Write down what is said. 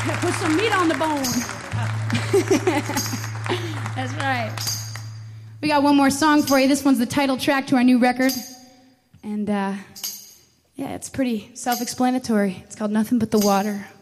Put some meat on the bone. That's right. We got one more song for you. This one's the title track to our new record. And, yeah, it's pretty self-explanatory. It's called Nothing But the Water.